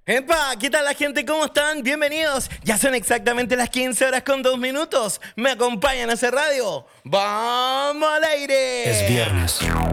¡Epa! ¿Qué tal la gente? ¿Cómo están? Bienvenidos. Ya son exactamente las 15 horas con 2 minutos. ¿Me acompañan a hacer radio? ¡Vamos al aire! Es viernes.